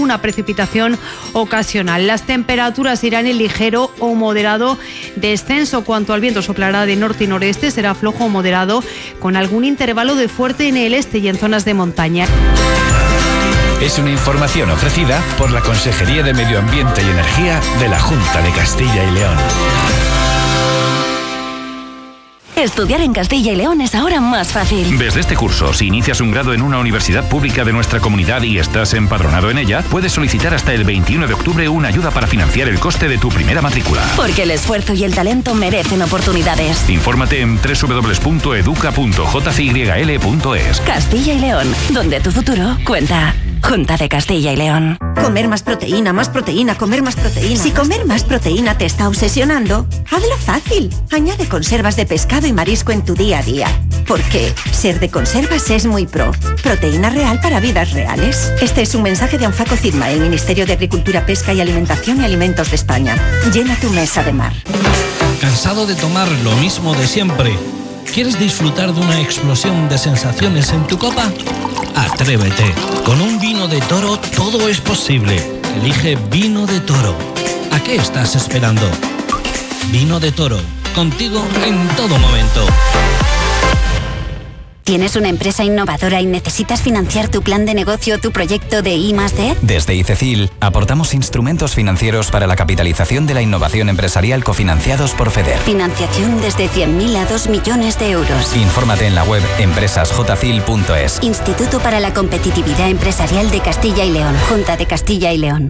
alguna precipitación ocasional. Las temperaturas irán en ligero o moderado descenso. Cuanto al viento, soplará de norte y noreste, será flojo o moderado, con algún intervalo de fuerte en el este y en zonas de montaña. Es una información ofrecida por la Consejería de Medio Ambiente y Energía de la Junta de Castilla y León. Estudiar en Castilla y León es ahora más fácil. Desde este curso, si inicias un grado en una universidad pública de nuestra comunidad y estás empadronado en ella, puedes solicitar hasta el 21 de octubre una ayuda para financiar el coste de tu primera matrícula. Porque el esfuerzo y el talento merecen oportunidades. Infórmate en www.educa.jcyl.es. Castilla y León, donde tu futuro cuenta. Junta de Castilla y León. Comer más proteína, comer más proteína. Si comer más proteína te está obsesionando, hazlo fácil. Añade conservas de pescado y marisco en tu día a día. Porque ser de conservas es muy pro. Proteína real para vidas reales. Este es un mensaje de Anfaco CIDMA, el Ministerio de Agricultura, Pesca y Alimentación y Alimentos de España. Llena tu mesa de mar. ¿Cansado de tomar lo mismo de siempre? ¿Quieres disfrutar de una explosión de sensaciones en tu copa? Atrévete. Con un vino de Toro todo es posible. Elige Vino de Toro. ¿A qué estás esperando? Vino de Toro. Contigo en todo momento. ¿Tienes una empresa innovadora y necesitas financiar tu plan de negocio o tu proyecto de I+D? Desde ICECIL aportamos instrumentos financieros para la capitalización de la innovación empresarial cofinanciados por FEDER. Financiación desde 100.000 a 2 millones de euros. Infórmate en la web empresasjcil.es. Instituto para la Competitividad Empresarial de Castilla y León. Junta de Castilla y León.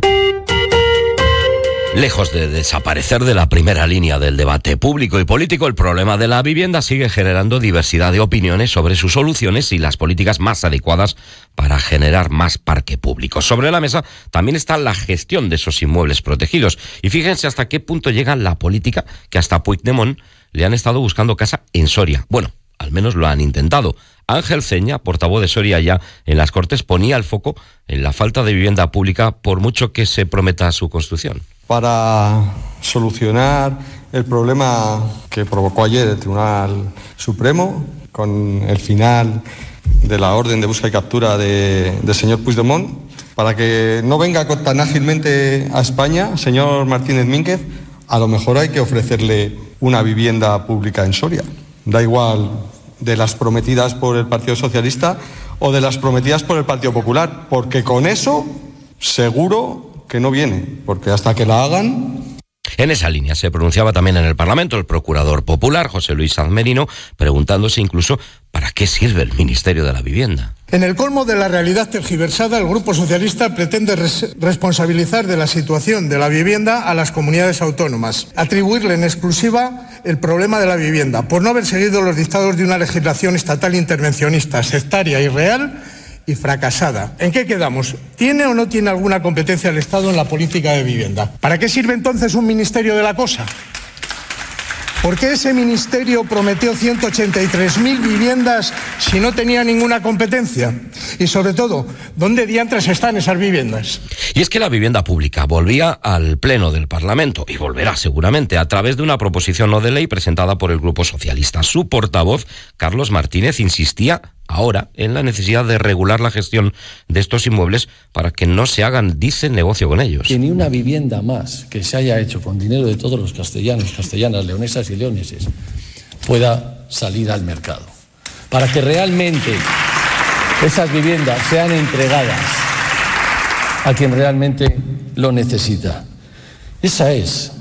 Lejos de desaparecer de la primera línea del debate público y político, el problema de la vivienda sigue generando diversidad de opiniones sobre sus soluciones y las políticas más adecuadas para generar más parque público. Sobre la mesa también está la gestión de esos inmuebles protegidos. Y fíjense hasta qué punto llega la política, que hasta Puigdemont le han estado buscando casa en Soria. Bueno, al menos lo han intentado. Ángel Ceña, portavoz de Soria ya en las Cortes, ponía el foco en la falta de vivienda pública por mucho que se prometa su construcción. Para solucionar el problema que provocó ayer el Tribunal Supremo con el final de la orden de busca y captura del señor Puigdemont, para que no venga tan ágilmente a España, señor Martínez Mínguez, a lo mejor hay que ofrecerle una vivienda pública en Soria. Da igual de las prometidas por el Partido Socialista o de las prometidas por el Partido Popular, porque con eso seguro que no viene, porque hasta que la hagan. En esa línea se pronunciaba también en el Parlamento el procurador popular, José Luis Sanz Merino, preguntándose incluso ¿para qué sirve el Ministerio de la Vivienda? En el colmo de la realidad tergiversada, el Grupo Socialista pretende responsabilizar de la situación de la vivienda a las comunidades autónomas, atribuirle en exclusiva el problema de la vivienda, por no haber seguido los dictados de una legislación estatal intervencionista, sectaria, irreal y fracasada. ¿En qué quedamos? ¿Tiene o no tiene alguna competencia el Estado en la política de vivienda? ¿Para qué sirve entonces un ministerio de la cosa? ¿Por qué ese ministerio prometió 183.000 viviendas si no tenía ninguna competencia? Y sobre todo, ¿dónde diantres están esas viviendas? Y es que la vivienda pública volvía al Pleno del Parlamento, y volverá seguramente, a través de una proposición no de ley presentada por el Grupo Socialista. Su portavoz, Carlos Martínez, insistía ahora en la necesidad de regular la gestión de estos inmuebles para que no se hagan, dice, negocio con ellos. Que ni una vivienda más que se haya hecho con dinero de todos los castellanos, castellanas, leonesas y leoneses pueda salir al mercado. Para que realmente esas viviendas sean entregadas a quien realmente lo necesita. Ese es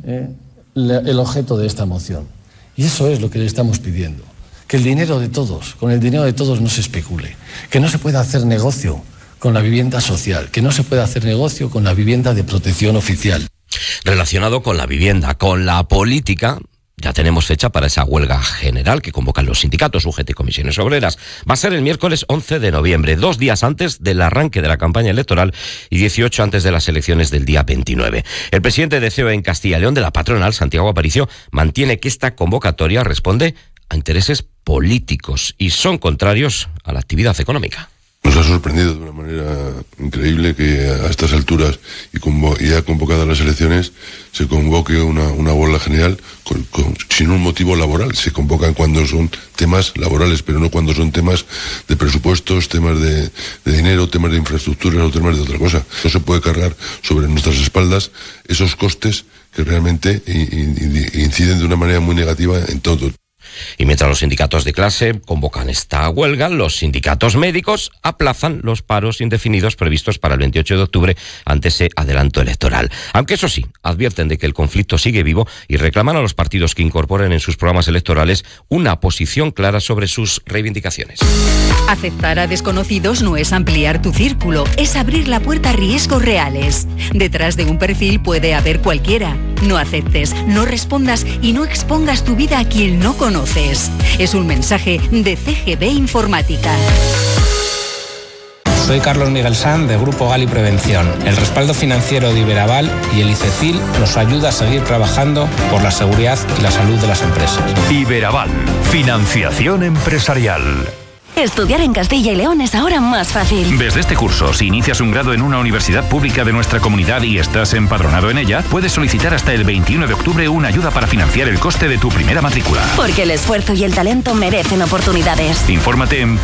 el objeto de esta moción. Y eso es lo que le estamos pidiendo. Que el dinero de todos, con el dinero de todos no se especule, que no se pueda hacer negocio con la vivienda social, que no se pueda hacer negocio con la vivienda de protección oficial. Relacionado con la vivienda, con la política, ya tenemos fecha para esa huelga general que convocan los sindicatos, UGT y comisiones obreras. Va a ser el miércoles 11 de noviembre, 2 días antes del arranque de la campaña electoral y 18 antes de las elecciones del día 29. El presidente de COE en Castilla y León, de la patronal, Santiago Aparicio, mantiene que esta convocatoria responde a intereses políticos y son contrarios a la actividad económica. Nos ha sorprendido de una manera increíble que a estas alturas y ya convocadas las elecciones se convoque una huelga general sin un motivo laboral. Se convocan cuando son temas laborales, pero no cuando son temas de presupuestos, temas de dinero, temas de infraestructuras o temas de otra cosa. No se puede cargar sobre nuestras espaldas esos costes que realmente inciden de una manera muy negativa en todo. Y mientras los sindicatos de clase convocan esta huelga, los sindicatos médicos aplazan los paros indefinidos previstos para el 28 de octubre ante ese adelanto electoral. Aunque eso sí, advierten de que el conflicto sigue vivo y reclaman a los partidos que incorporen en sus programas electorales una posición clara sobre sus reivindicaciones. Aceptar a desconocidos no es ampliar tu círculo, es abrir la puerta a riesgos reales. Detrás de un perfil puede haber cualquiera. No aceptes, no respondas y no expongas tu vida a quien no conoces. Es un mensaje de CGB Informática. Soy Carlos Miguel Sanz, de Grupo Gali Prevención. El respaldo financiero de Iberaval y el ICECIL nos ayuda a seguir trabajando por la seguridad y la salud de las empresas. Iberaval, financiación empresarial. Estudiar en Castilla y León es ahora más fácil. Desde este curso, si inicias un grado en una universidad pública de nuestra comunidad y estás empadronado en ella, puedes solicitar hasta el 21 de octubre una ayuda para financiar el coste de tu primera matrícula. Porque el esfuerzo y el talento merecen oportunidades. Infórmate en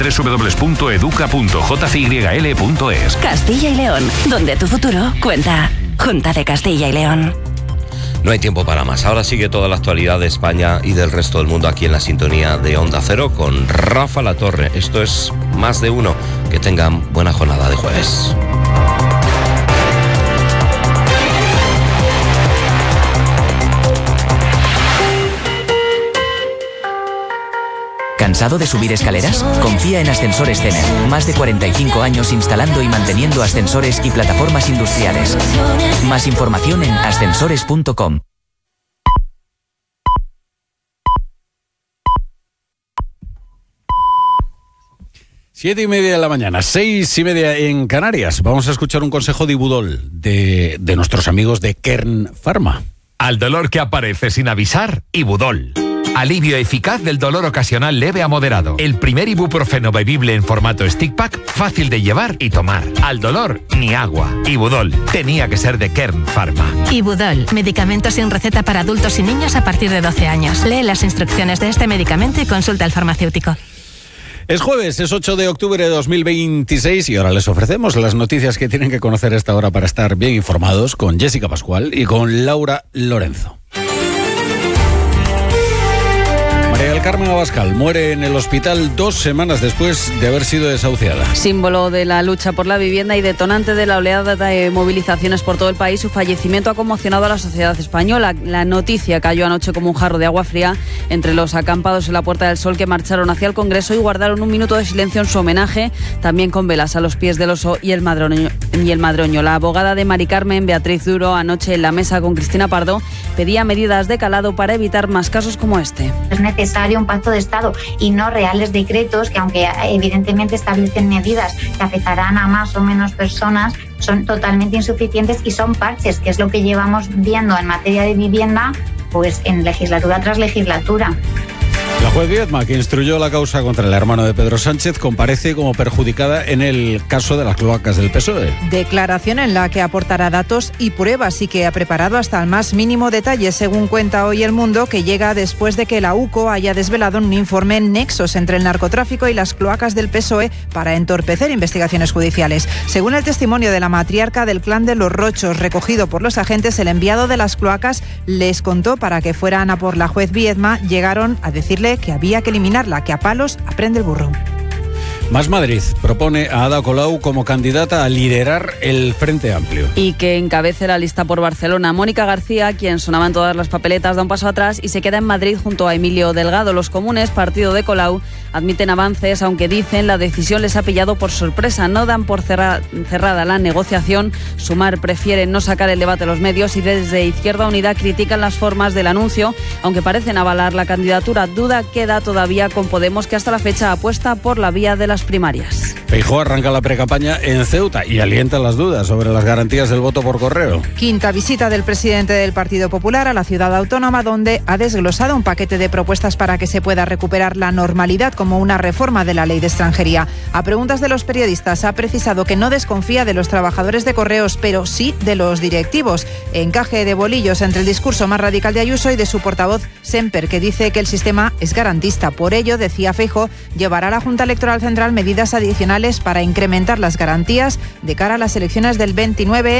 www.educa.jcyl.es. Castilla y León, donde tu futuro cuenta. Junta de Castilla y León. No hay tiempo para más. Ahora sigue toda la actualidad de España y del resto del mundo aquí en la sintonía de Onda Cero con Rafa Latorre. Esto es Más de Uno. Que tengan buena jornada de jueves. ¿Cansado de subir escaleras? Confía en Ascensores Cener. Más de 45 años instalando y manteniendo ascensores y plataformas industriales. Más información en ascensores.com. Siete y media de la mañana, 6:30 en Canarias. Vamos a escuchar un consejo de Ibudol de nuestros amigos de Kern Pharma. Al dolor que aparece sin avisar, Ibudol. Alivio eficaz del dolor ocasional leve a moderado. El primer ibuprofeno bebible en formato stick pack, fácil de llevar y tomar. Al dolor, ni agua. Ibudol tenía que ser de Kern Pharma. Ibudol, medicamento sin receta para adultos y niños a partir de 12 años. Lee las instrucciones de este medicamento y consulta al farmacéutico. Es jueves, es 8 de octubre de 2026 y ahora les ofrecemos las noticias que tienen que conocer a esta hora para estar bien informados con Jessica Pascual y con Laura Lorenzo. María del Carmen Abascal muere en el hospital 2 semanas después de haber sido desahuciada. Símbolo de la lucha por la vivienda y detonante de la oleada de movilizaciones por todo el país, su fallecimiento ha conmocionado a la sociedad española. La noticia cayó anoche como un jarro de agua fría entre los acampados en la Puerta del Sol que marcharon hacia el Congreso y guardaron un minuto de silencio en su homenaje, también con velas a los pies del oso y el madroño. La abogada de Mari Carmen, Beatriz Duro, anoche en la mesa con Cristina Pardo, pedía medidas de calado para evitar más casos como este. Es necesario un pacto de Estado y no reales decretos que, aunque evidentemente establecen medidas que afectarán a más o menos personas, son totalmente insuficientes y son parches, que es lo que llevamos viendo en materia de vivienda pues en legislatura tras legislatura. La juez Viedma, que instruyó la causa contra el hermano de Pedro Sánchez, comparece como perjudicada en el caso de las cloacas del PSOE. Declaración en la que aportará datos y pruebas y que ha preparado hasta el más mínimo detalle, según cuenta hoy El Mundo, que llega después de que la UCO haya desvelado en un informe nexos entre el narcotráfico y las cloacas del PSOE para entorpecer investigaciones judiciales. Según el testimonio de la matriarca del clan de los Rochos, recogido por los agentes, el enviado de las cloacas les contó para que fueran a por la juez Viedma. Llegaron a decirle que había que eliminarla, que a palos aprende el burro. Más Madrid propone a Ada Colau como candidata a liderar el Frente Amplio. Y que encabece la lista por Barcelona. Mónica García, quien sonaba en todas las papeletas, da un paso atrás y se queda en Madrid junto a Emilio Delgado. Los comunes, partido de Colau, admiten avances, aunque dicen la decisión les ha pillado por sorpresa. No dan por cerrada la negociación. Sumar prefiere no sacar el debate a los medios y desde Izquierda Unida critican las formas del anuncio, aunque parecen avalar la candidatura. Duda queda todavía con Podemos, que hasta la fecha apuesta por la vía de las primarias. Feijóo arranca la precampaña en Ceuta y alienta las dudas sobre las garantías del voto por correo. Quinta visita del presidente del Partido Popular a la ciudad autónoma, donde ha desglosado un paquete de propuestas para que se pueda recuperar la normalidad, como una reforma de la ley de extranjería. A preguntas de los periodistas ha precisado que no desconfía de los trabajadores de correos, pero sí de los directivos. Encaje de bolillos entre el discurso más radical de Ayuso y de su portavoz Semper, que dice que el sistema es garantista. Por ello, decía Feijóo, llevará a la Junta Electoral Central medidas adicionales para incrementar las garantías de cara a las elecciones del 29